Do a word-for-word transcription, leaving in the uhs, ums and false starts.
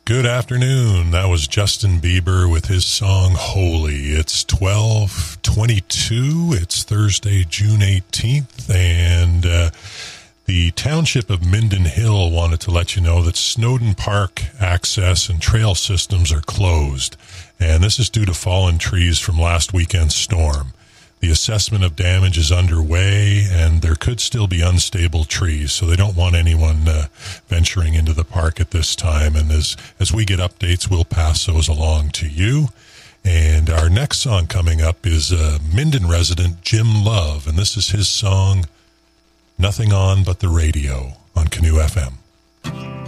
Good afternoon. That was Justin Bieber with his song Holy. It's twelve twenty-two. It's Thursday, June eighteenth, and uh, the township of Minden Hill wanted to let you know that Snowden Park access and trail systems are closed, and this is due to fallen trees from last weekend's storm. The assessment of damage is underway, and there could still be unstable trees, so they don't want anyone uh, venturing into the park at this time. And as, as we get updates, we'll pass those along to you. And our next song coming up is uh, Minden resident Jim Love, and this is his song, Nothing On But the Radio, on Canoe F M.